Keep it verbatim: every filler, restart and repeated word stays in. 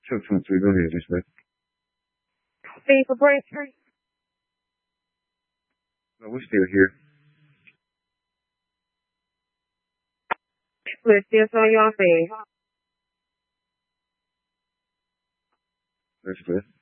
two two three. Go ahead, respect. Fee for breakthrough. No, we're still here. We're still on your face. Respect.